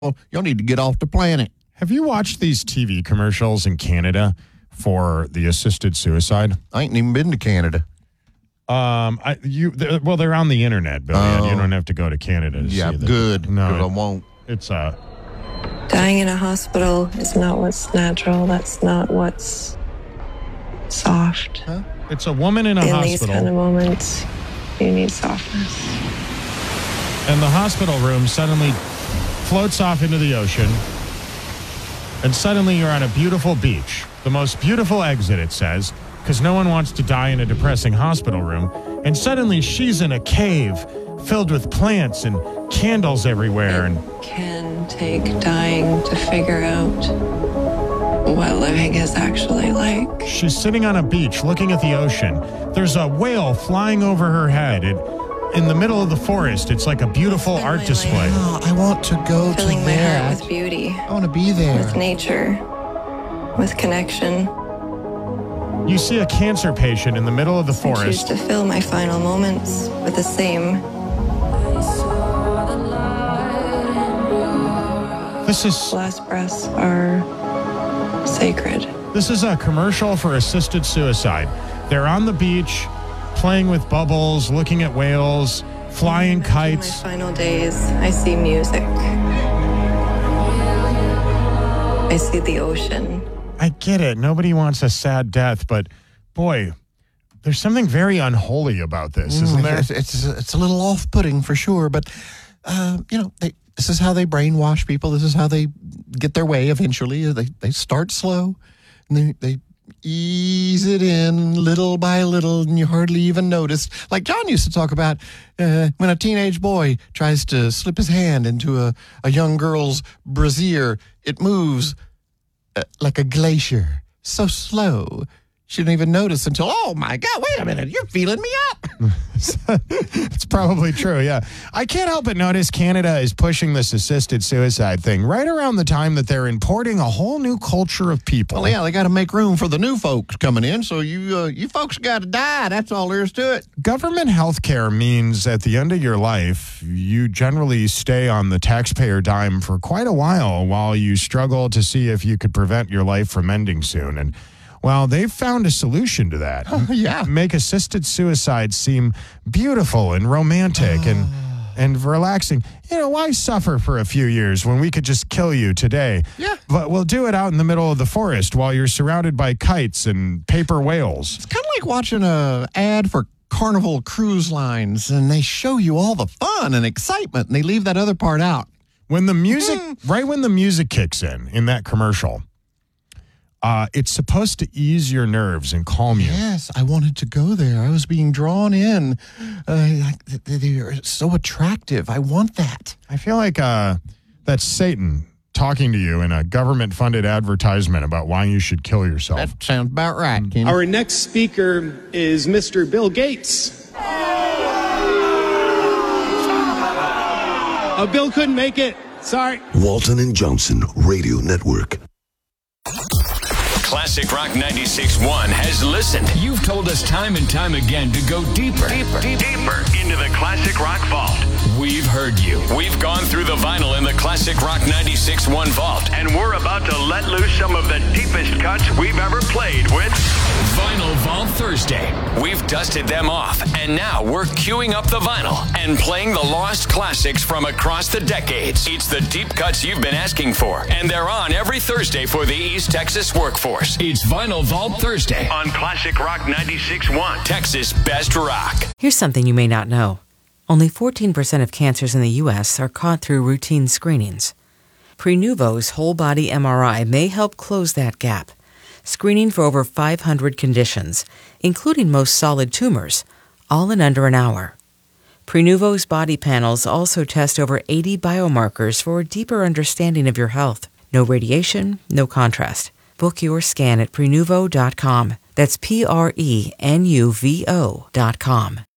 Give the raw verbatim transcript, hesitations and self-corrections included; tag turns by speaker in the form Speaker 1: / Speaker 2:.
Speaker 1: Y'all need to get off the planet.
Speaker 2: Have you watched these T V commercials in Canada for the assisted suicide?
Speaker 1: I ain't even been to Canada.
Speaker 2: Um, I you they're, well, they're on the internet, Billy.
Speaker 1: Oh.
Speaker 2: You don't have to go to Canada to
Speaker 1: Yeah,
Speaker 2: see them.
Speaker 1: good.
Speaker 2: No,
Speaker 1: because I
Speaker 2: it-
Speaker 1: won't.
Speaker 2: it's uh.
Speaker 3: Dying in a hospital is not what's natural. That's not what's soft.
Speaker 2: It's a woman in a
Speaker 3: in
Speaker 2: hospital,
Speaker 3: these kind of moments, you need softness.
Speaker 2: and the hospital room suddenly floats off into the ocean, and suddenly you're on a beautiful beach. The most beautiful exit, it says, because no one wants to die in a depressing hospital room. And suddenly she's in a cave filled with plants and candles everywhere. And
Speaker 3: Can take dying to figure out what living is actually like.
Speaker 2: she's sitting on a beach looking at the ocean. There's a whale flying over her head. It, in the middle of the forest, it's like a beautiful
Speaker 3: Spend
Speaker 2: art
Speaker 3: my
Speaker 2: display.
Speaker 3: life
Speaker 1: Oh, I want to go
Speaker 3: Filling
Speaker 1: to
Speaker 3: my
Speaker 1: that.
Speaker 3: heart with beauty,
Speaker 1: I want to be there.
Speaker 3: with nature, with connection.
Speaker 2: You see a cancer patient in the middle of the
Speaker 3: I choose
Speaker 2: forest.
Speaker 3: to fill my final moments with the same.
Speaker 2: This is
Speaker 3: Last breaths are sacred.
Speaker 2: This is a commercial for assisted suicide. They're on the beach, playing with bubbles, looking at whales, flying
Speaker 3: In
Speaker 2: kites.
Speaker 3: my final days, I see music. I see the ocean.
Speaker 2: I get it. Nobody wants a sad death, but boy, there's something very unholy about this, isn't there?
Speaker 1: It's, it's, it's a little off-putting for sure, but, uh, you know, they, this is how they brainwash people. This is how they get their way eventually. They, they start slow, and they, they ease it in little by little, and you hardly even notice. Like John used to talk about uh, when a teenage boy tries to slip his hand into a, a young girl's brassiere, it moves uh, like a glacier, so slow. She didn't even notice until, oh my God, wait a minute, you're feeling me up.
Speaker 2: It's probably true, yeah. I can't help but notice Canada is pushing this assisted suicide thing right around the time that they're importing a whole new culture of people.
Speaker 1: Well, yeah, they got to make room for the new folks coming in, so you uh, you folks got to die. That's all there is to it.
Speaker 2: Government health care means at the end of your life, you generally stay on the taxpayer dime for quite a while while you struggle to see if you could prevent your life from ending soon. And well, they've found a solution to that.
Speaker 1: Yeah.
Speaker 2: Make assisted suicide seem beautiful and romantic and and relaxing. You know, why suffer for a few years when we could just kill you today?
Speaker 1: Yeah.
Speaker 2: But we'll do it out in the middle of the forest while you're surrounded by kites and paper whales.
Speaker 1: It's kind of like watching a ad for Carnival Cruise Lines, and they show you all the fun and excitement, and they leave that other part out.
Speaker 2: When the music, right when the music kicks in, in that commercial, uh, it's supposed to ease your nerves and calm you.
Speaker 1: Yes, I wanted to go there. I was being drawn in. Uh, like, they- they are so attractive. I want that.
Speaker 2: I feel like uh, that's Satan talking to you in a government-funded advertisement about why you should kill yourself.
Speaker 1: That sounds about right, Kenny.
Speaker 4: Our next speaker is Mister Bill Gates. Uh, Bill couldn't make it. Sorry.
Speaker 5: Walton and Johnson Radio Network.
Speaker 6: Classic Rock ninety-six point one has listened.
Speaker 7: You've told us time and time again to go deeper.
Speaker 6: Deeper, deeper into the Classic Rock Vault.
Speaker 7: We've heard you.
Speaker 6: We've gone through the vinyl in the Classic Rock ninety-six point one vault, and we're about to let loose some of the deepest cuts we've ever played with
Speaker 7: Vinyl Vault Thursday.
Speaker 6: We've dusted them off, and now we're queuing up the vinyl and playing the lost classics from across the decades. It's the deep cuts you've been asking for, and they're on every Thursday for the East Texas workforce.
Speaker 7: It's Vinyl Vault Thursday.
Speaker 6: On Classic Rock ninety-six point one, Texas Best Rock.
Speaker 8: Here's something you may not know. Only fourteen percent of cancers in the U S are caught through routine screenings. Prenuvo's whole-body M R I may help close that gap, screening for over five hundred conditions, including most solid tumors, all in under an hour. Prenuvo's body panels also test over eighty biomarkers for a deeper understanding of your health. No radiation, no contrast. Book your scan at Prenuvo dot com. That's P R E N U V O dot com.